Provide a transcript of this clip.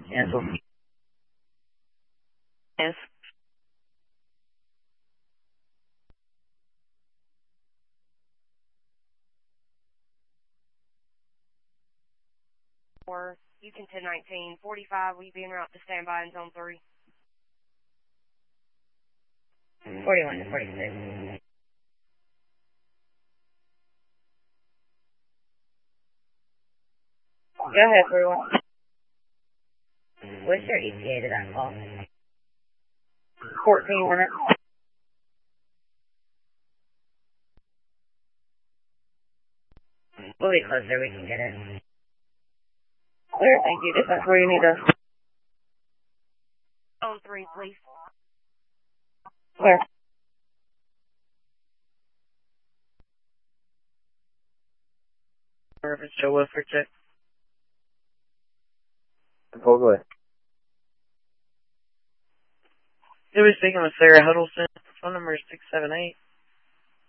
Cancel. Yes. Or Houston 1019, 45, will you be en route to standby in zone 3? 41 to 46. Go ahead, 41. What's your ETA to that call? 14 minutes. We'll be closer, we can get it. Clear, thank you. If that's where you need us. Zone 3, please. Clear. Service Joe Wilford check. Go ahead. Who was speaking with Sarah Huddleston? Phone number is 678.